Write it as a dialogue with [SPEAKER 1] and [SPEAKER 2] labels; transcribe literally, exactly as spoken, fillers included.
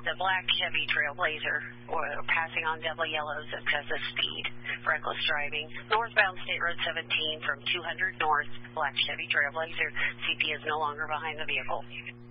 [SPEAKER 1] The black Chevy Trailblazer were passing on double yellows at excessive speed, reckless driving. Northbound State Road seventeen from two hundred north, black Chevy Trailblazer. C P is no longer behind the vehicle.